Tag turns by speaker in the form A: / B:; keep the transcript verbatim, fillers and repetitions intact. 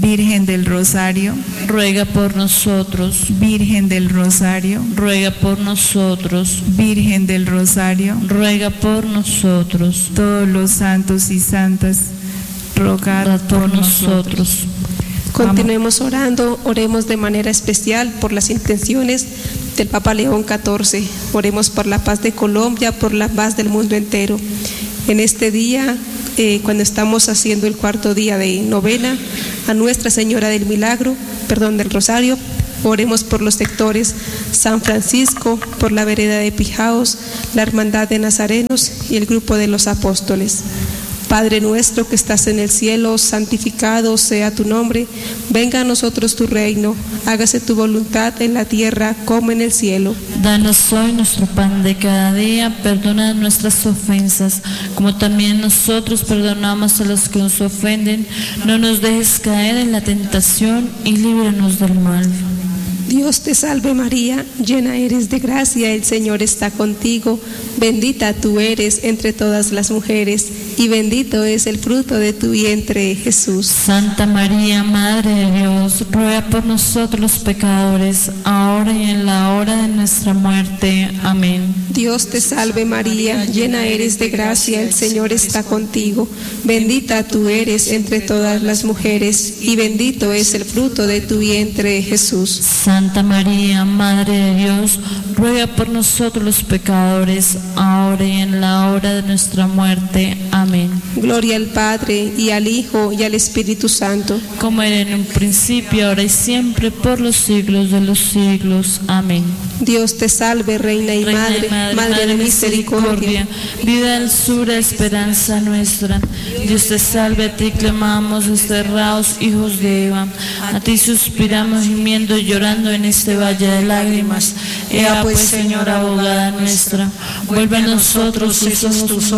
A: Virgen del Rosario,
B: ruega por nosotros.
A: Virgen del Rosario,
B: Ruega por nosotros.
A: Virgen del Rosario,
B: Ruega por nosotros.
A: todos los santos y santas, rogad
B: Rogad
A: por
B: por
A: nosotros.
B: nosotros.
C: Continuemos orando, oremos de manera especial por las intenciones del Papa León catorce. Oremos por la paz de Colombia, por la paz del mundo entero. En este día, eh, cuando estamos haciendo el cuarto día de novena a Nuestra Señora del Milagro, perdón, del Rosario, oremos por los sectores San Francisco, por la vereda de Pijaos, la Hermandad de Nazarenos y el grupo de los apóstoles. Padre nuestro que estás en el cielo, santificado sea tu nombre, venga a nosotros tu reino, hágase tu voluntad en la tierra como en el cielo.
B: Danos hoy nuestro pan de cada día, perdona nuestras ofensas, como también nosotros perdonamos a los que nos ofenden. No nos dejes caer en la tentación y líbranos del mal.
C: Dios te salve María, llena eres de gracia, el Señor está contigo, bendita tú eres entre todas las mujeres, y bendito es el fruto de tu vientre, Jesús.
B: Santa María, Madre de Dios, ruega por nosotros los pecadores, ahora y en la hora de nuestra muerte. Amén.
C: Dios te salve María, llena eres de gracia, el Señor está contigo, bendita tú eres entre todas las mujeres, y bendito es el fruto de tu vientre, Jesús.
B: Santa María, Madre de Dios, ruega por nosotros los pecadores, ahora y en la hora de nuestra muerte. Amén.
C: Gloria al Padre, y al Hijo, y al Espíritu Santo.
B: Como era en un principio, ahora y siempre, por los siglos de los siglos. Amén.
C: Dios te salve, Reina y
B: Reina
C: Madre,
B: y Madre,
C: Madre de misericordia.
B: Vida, dulzura, esperanza nuestra. Dios te salve, a ti clamamos, desterrados hijos de Eva. A ti suspiramos, gimiendo y llorando en este valle de lágrimas. Ea pues, Señora, abogada nuestra, vuelve a nosotros tus ojos